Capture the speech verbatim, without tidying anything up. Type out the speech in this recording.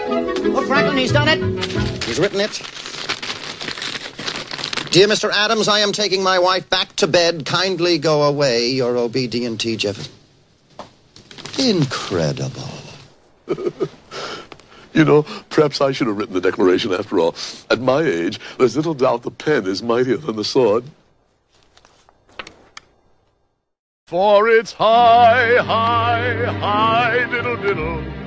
Oh, Franklin, he's done it. He's written it. Dear Mister Adams, I am taking my wife back to bed. Kindly go away. Your obedient T. Jefferson. Incredible. You know, perhaps I should have written the Declaration after all. At my age, there's little doubt the pen is mightier than the sword. For it's high, high, high, diddle, diddle.